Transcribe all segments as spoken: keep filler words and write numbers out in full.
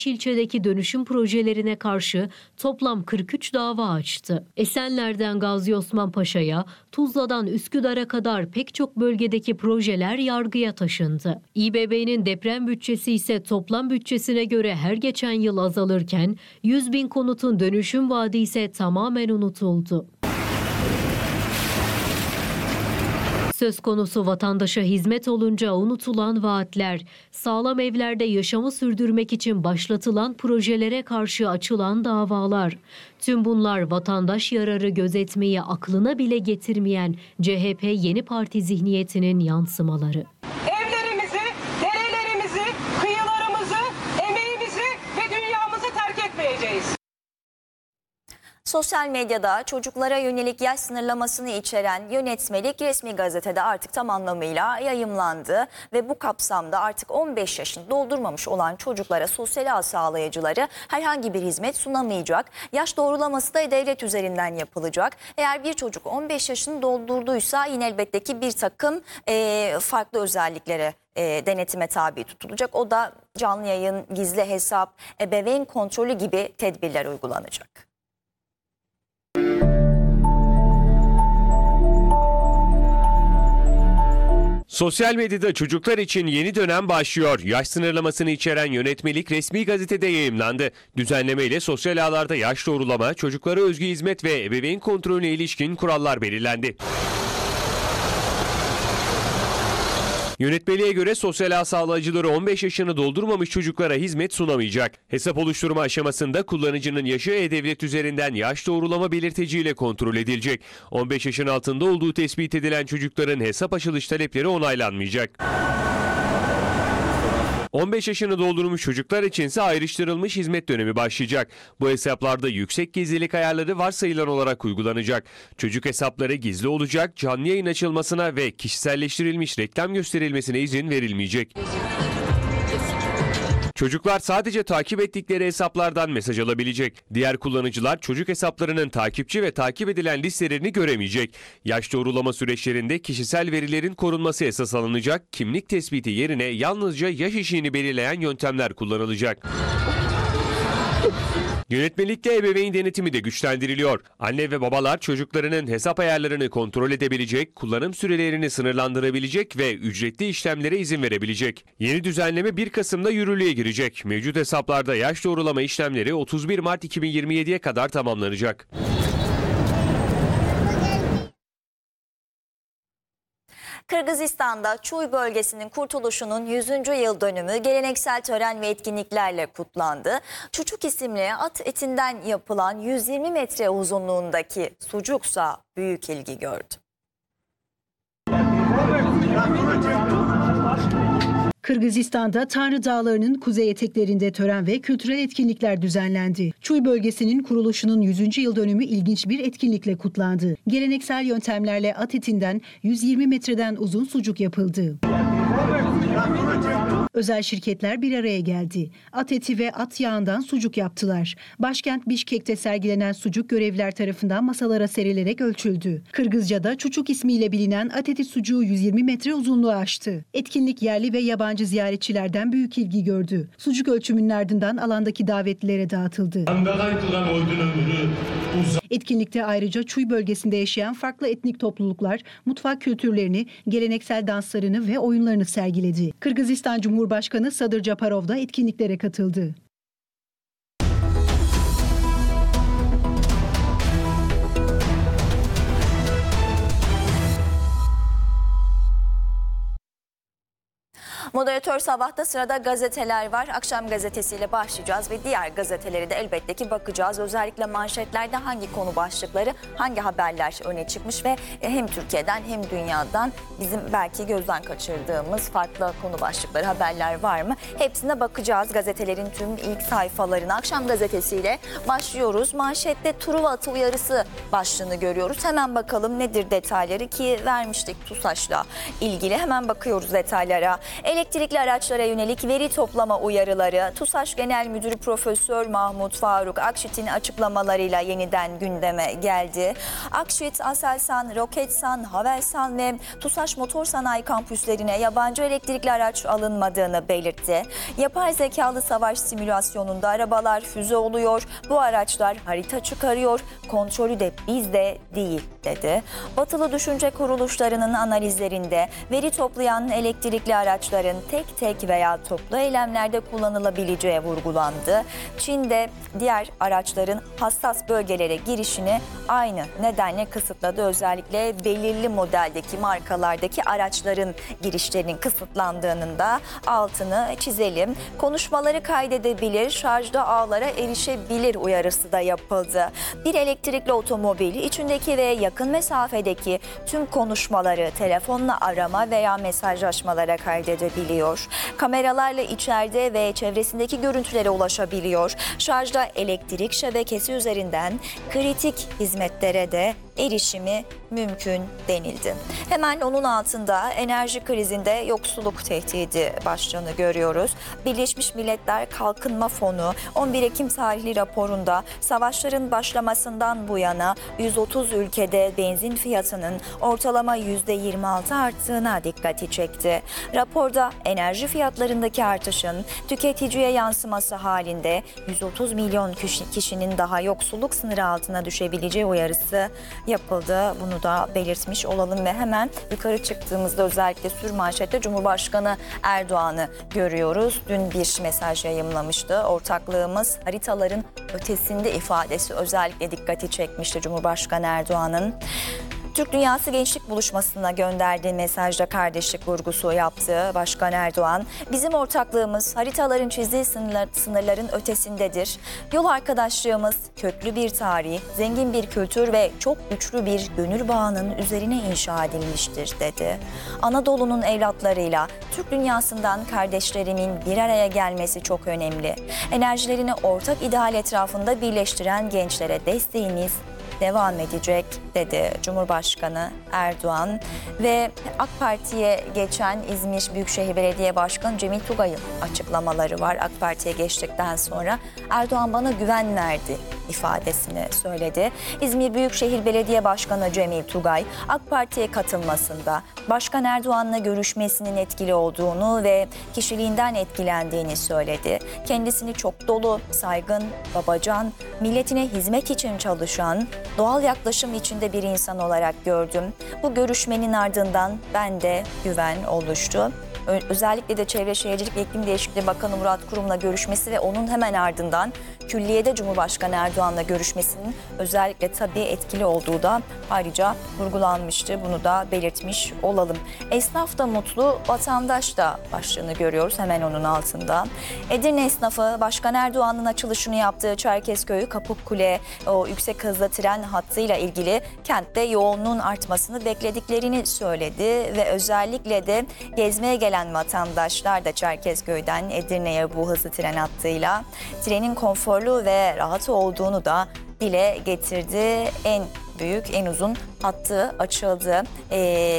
İlçedeki dönüşüm projelerine karşı toplam kırk üç dava açtı. Esenler'den Gazi Osman Paşa'ya, Tuzla'dan Üsküdar'a kadar pek çok bölgedeki projeler yargıya taşındı. İBB'nin deprem bütçesi ise toplam bütçesine göre her geçen yıl azalırken yüz bin konutun dönüşüm vaadi ise tamamen unutuldu. Söz konusu vatandaşa hizmet olunca unutulan vaatler, sağlam evlerde yaşamı sürdürmek için başlatılan projelere karşı açılan davalar. Tüm bunlar vatandaş yararı gözetmeyi aklına bile getirmeyen C H P Yeni Parti zihniyetinin yansımaları. Evlerimizi, derelerimizi, kıyılarımızı, emeğimizi ve dünyamızı terk etmeyeceğiz. Sosyal medyada çocuklara yönelik yaş sınırlamasını içeren yönetmelik resmi gazetede artık tam anlamıyla yayımlandı ve bu kapsamda artık on beş yaşını doldurmamış olan çocuklara sosyal ağ sağlayıcıları herhangi bir hizmet sunamayacak. Yaş doğrulaması da devlet üzerinden yapılacak. Eğer bir çocuk on beş yaşını doldurduysa yine elbette ki bir takım e, farklı özelliklere e, denetime tabi tutulacak. O da canlı yayın, gizli hesap, ebeveyn kontrolü gibi tedbirler uygulanacak. Sosyal medyada çocuklar için yeni dönem başlıyor. Yaş sınırlamasını içeren yönetmelik resmi gazetede yayımlandı. Düzenleme ile sosyal ağlarda yaş doğrulama, çocuklara özgü hizmet ve ebeveyn kontrolüne ilişkin kurallar belirlendi. Yönetmeliğe göre sosyal ağ sağlayıcıları on beş yaşını doldurmamış çocuklara hizmet sunamayacak. Hesap oluşturma aşamasında kullanıcının yaşı E-Devlet üzerinden yaş doğrulama belirteciyle kontrol edilecek. on beş yaşın altında olduğu tespit edilen çocukların hesap açılış talepleri onaylanmayacak. on beş yaşını doldurmuş çocuklar içinse ayrıştırılmış hizmet dönemi başlayacak. Bu hesaplarda yüksek gizlilik ayarları varsayılan olarak uygulanacak. Çocuk hesapları gizli olacak, canlı yayın açılmasına ve kişiselleştirilmiş reklam gösterilmesine izin verilmeyecek. Çocuklar sadece takip ettikleri hesaplardan mesaj alabilecek. Diğer kullanıcılar çocuk hesaplarının takipçi ve takip edilen listelerini göremeyecek. Yaş doğrulama süreçlerinde kişisel verilerin korunması esas alınacak. Kimlik tespiti yerine yalnızca yaş eşiğini belirleyen yöntemler kullanılacak. Yönetmelikle ebeveyn denetimi de güçlendiriliyor. Anne ve babalar çocuklarının hesap ayarlarını kontrol edebilecek, kullanım sürelerini sınırlandırabilecek ve ücretli işlemlere izin verebilecek. Yeni düzenleme bir Kasım'da yürürlüğe girecek. Mevcut hesaplarda yaş doğrulama işlemleri otuz bir Mart iki bin yirmi yediye kadar tamamlanacak. Kırgızistan'da Çuy bölgesinin kurtuluşunun yüzüncü yıl dönümü geleneksel tören ve etkinliklerle kutlandı. Çuçuk isimli at etinden yapılan yüz yirmi metre uzunluğundaki sucuksa büyük ilgi gördü. Kırgızistan'da Tanrı Dağları'nın kuzey eteklerinde tören ve kültürel etkinlikler düzenlendi. Çuy bölgesinin kuruluşunun yüzüncü yıl dönümü ilginç bir etkinlikle kutlandı. Geleneksel yöntemlerle at etinden yüz yirmi metreden uzun sucuk yapıldı. Özel şirketler bir araya geldi. At eti ve at yağından sucuk yaptılar. Başkent Bişkek'te sergilenen sucuk görevliler tarafından masalara serilerek ölçüldü. Kırgızca'da Çuçuk ismiyle bilinen at eti sucuğu yüz yirmi metre uzunluğu aştı. Etkinlik yerli ve yabancı ziyaretçilerden büyük ilgi gördü. Sucuk ölçümünün ardından alandaki davetlilere dağıtıldı. Etkinlikte ayrıca Çuy bölgesinde yaşayan farklı etnik topluluklar mutfak kültürlerini, geleneksel danslarını ve oyunlarını sergiledi. Kırgızistan Cumhurbaşkanı Sadır Japarov da etkinliklere katıldı. Moderatör Sabah'ta sırada gazeteler var. Akşam gazetesiyle başlayacağız ve diğer gazeteleri de elbette ki bakacağız. Özellikle manşetlerde hangi konu başlıkları, hangi haberler öne çıkmış ve hem Türkiye'den hem dünyadan bizim belki gözden kaçırdığımız farklı konu başlıkları, haberler var mı? Hepsine bakacağız gazetelerin tüm ilk sayfalarına. Akşam gazetesiyle başlıyoruz. Manşette Truva atı uyarısı başlığını görüyoruz. Hemen bakalım nedir detayları ki vermiştik TUSAŞ'la ilgili. Hemen bakıyoruz detaylara. Ele Elektrikli araçlara yönelik veri toplama uyarıları TUSAŞ Genel Müdürü Profesör Mahmut Faruk Akşit'in açıklamalarıyla yeniden gündeme geldi. Akşit, Aselsan, Roketsan, Havelsan ve TUSAŞ Motor Sanayi kampüslerine yabancı elektrikli araç alınmadığını belirtti. Yapay zekalı savaş simülasyonunda arabalar füze oluyor, bu araçlar harita çıkarıyor, kontrolü de bizde değil dedi. Batılı düşünce kuruluşlarının analizlerinde veri toplayan elektrikli araçların tek tek veya toplu eylemlerde kullanılabileceği vurgulandı. Çin'de diğer araçların hassas bölgelere girişini aynı nedenle kısıtladı. Özellikle belirli modeldeki markalardaki araçların girişlerinin kısıtlandığının da altını çizelim. Konuşmaları kaydedebilir, şarjda ağlara erişebilir uyarısı da yapıldı. Bir elektrikli otomobil içindeki ve yakın mesafedeki tüm konuşmaları telefonla arama veya mesajlaşmalara kaydedebiliyor. Kameralarla içeride ve çevresindeki görüntülere ulaşabiliyor. Şarjda elektrik şebekesi üzerinden kritik hizmetlere de erişimi mümkün denildi. Hemen onun altında enerji krizinde yoksulluk tehdidi başlığını görüyoruz. Birleşmiş Milletler Kalkınma Fonu on bir Ekim tarihli raporunda savaşların başlamasından bu yana yüz otuz ülkede benzin fiyatının ortalama yüzde yirmi altı arttığına dikkati çekti. Raporda enerji fiyatlarındaki artışın tüketiciye yansıması halinde yüz otuz milyon kişinin daha yoksulluk sınırı altına düşebileceği uyarısı yapıldı. Bunu da belirtmiş olalım ve hemen yukarı çıktığımızda özellikle sürmanşette Cumhurbaşkanı Erdoğan'ı görüyoruz. Dün bir mesaj yayımlamıştı. Ortaklığımız haritaların ötesinde ifadesi özellikle dikkati çekmişti Cumhurbaşkanı Erdoğan'ın. Türk Dünyası Gençlik Buluşması'na gönderdiği mesajda kardeşlik vurgusu yaptı Başkan Erdoğan. Bizim ortaklığımız haritaların çizdiği sınırlar, sınırların ötesindedir. Yol arkadaşlığımız köklü bir tarih, zengin bir kültür ve çok güçlü bir gönül bağının üzerine inşa edilmiştir dedi. Anadolu'nun evlatlarıyla Türk dünyasından kardeşlerimin bir araya gelmesi çok önemli. Enerjilerini ortak ideal etrafında birleştiren gençlere desteğimiz devam edecek dedi Cumhurbaşkanı Erdoğan ve AK Parti'ye geçen İzmir Büyükşehir Belediye Başkanı Cemil Tugay'ın açıklamaları var. AK Parti'ye geçtikten sonra Erdoğan bana güven verdi ifadesini söyledi. İzmir Büyükşehir Belediye Başkanı Cemil Tugay, AK Parti'ye katılmasında Başkan Erdoğan'la görüşmesinin etkili olduğunu ve kişiliğinden etkilendiğini söyledi. Kendisini çok dolu, saygın, babacan, milletine hizmet için çalışan, doğal yaklaşım içinde bir insan olarak gördüm. Bu görüşmenin ardından bende güven oluştu. Özellikle de Çevre Şehircilik ve İklim Değişikliği Bakanı Murat Kurum'la görüşmesi ve onun hemen ardından külliyede Cumhurbaşkanı Erdoğan'la görüşmesinin özellikle tabii etkili olduğu da ayrıca vurgulanmıştı. Bunu da belirtmiş olalım. Esnaf da mutlu, vatandaş da başlığını görüyoruz hemen onun altında. Edirne esnafı Başkan Erdoğan'ın açılışını yaptığı Çerkezköy, Kapukkule o yüksek hızlı tren hattıyla ilgili kentte yoğunluğun artmasını beklediklerini söyledi ve özellikle de gezmeye gelen vatandaşlar da Çerkezköy'den Edirne'ye bu hızlı tren hattıyla trenin konforlu ve rahat olduğunu da dile getirdi. En büyük, en uzun hattı açıldı. E,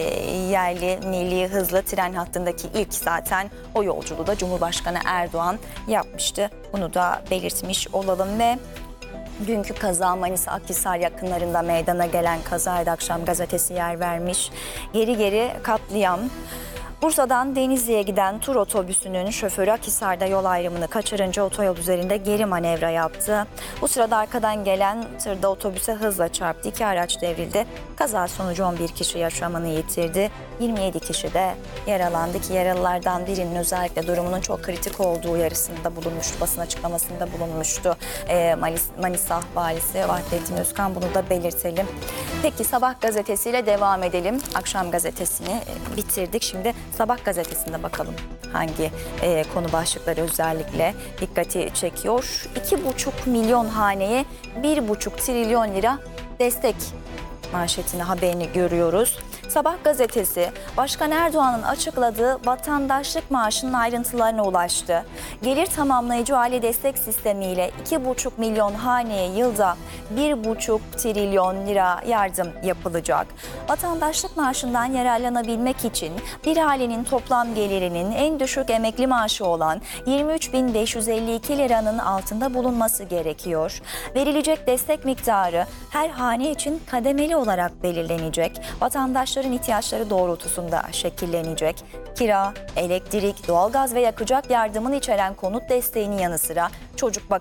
yerli, milli hızlı tren hattındaki ilk zaten o yolculuğu da Cumhurbaşkanı Erdoğan yapmıştı. Bunu da belirtmiş olalım ve dünkü kaza Manisa Akhisar yakınlarında meydana gelen kazaydı. Akşam gazetesi yer vermiş. Geri geri katliam. Bursa'dan Denizli'ye giden tur otobüsünün şoförü Akhisar'da yol ayrımını kaçırınca otoyol üzerinde geri manevra yaptı. Bu sırada arkadan gelen tırda otobüse hızla çarptı. İki araç devrildi. Kaza sonucu on bir kişi yaşamını yitirdi. yirmi yedi kişi de yaralandı ki yaralılardan birinin özellikle durumunun çok kritik olduğu uyarısında bulunmuştu. Basın açıklamasında bulunmuştu. Ee, Manisa Valisi Vahdettin Özkan, bunu da belirtelim. Peki Sabah gazetesiyle devam edelim. Akşam gazetesini bitirdik. Şimdi Sabah gazetesinde bakalım hangi e, konu başlıkları özellikle dikkati çekiyor. iki buçuk milyon haneye bir buçuk trilyon lira destek manşetini, haberini görüyoruz. Sabah gazetesi, Başkan Erdoğan'ın açıkladığı vatandaşlık maaşının ayrıntılarına ulaştı. Gelir tamamlayıcı aile destek sistemiyle iki buçuk milyon haneye yılda bir buçuk trilyon lira yardım yapılacak. Vatandaşlık maaşından yararlanabilmek için bir ailenin toplam gelirinin en düşük emekli maaşı olan yirmi üç bin beş yüz elli iki liranın altında bulunması gerekiyor. Verilecek destek miktarı her hane için kademeli olarak belirlenecek. Vatandaşların ihtiyaçları doğrultusunda şekillenecek. Kira, elektrik, doğalgaz ve yakacak yardımını içeren konut desteğinin yanı sıra çocuk bakımı